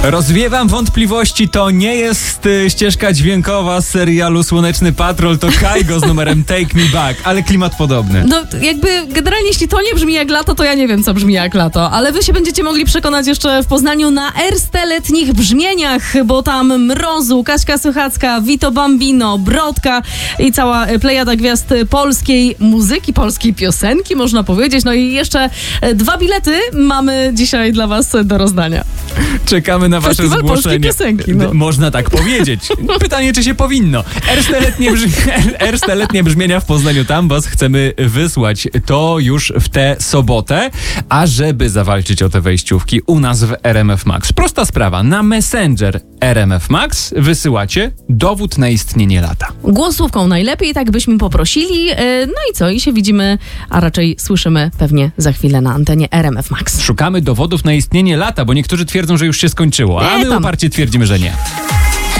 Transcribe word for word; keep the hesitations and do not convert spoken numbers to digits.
Rozwiewam wątpliwości, to nie jest y, ścieżka dźwiękowa z serialu Słoneczny Patrol, to Kaigo z numerem Take Me Back, ale klimat podobny. No jakby generalnie jeśli to nie brzmi jak lato, to ja nie wiem, co brzmi jak lato, ale wy się będziecie mogli przekonać jeszcze w Poznaniu na Erste letnich brzmieniach, bo tam Mrozu, Kaśka Suchacka, Vito Bambino, Brodka i cała plejada gwiazd polskiej muzyki, polskiej piosenki, można powiedzieć. No i jeszcze dwa bilety mamy dzisiaj dla was do rozdania. Czekamy na wasze Festiwal polskiej zgłoszenia. piosenki, no. Można tak powiedzieć. Pytanie, czy się powinno. Erste letnie, brzmi... Erste letnie brzmienia w Poznaniu, tam was chcemy wysłać. To już w tę sobotę. A żeby zawalczyć o te wejściówki u nas w R M F Max. Prosta sprawa. Na Messenger R M F Max wysyłacie dowód na istnienie lata. Głosówką najlepiej, tak byśmy poprosili. No i co? I się widzimy, a raczej słyszymy pewnie za chwilę na antenie R M F Max. Szukamy dowodów na istnienie lata, bo niektórzy twierdzą, że już się skończyło, a Nie, my tam. uparcie twierdzimy, że nie.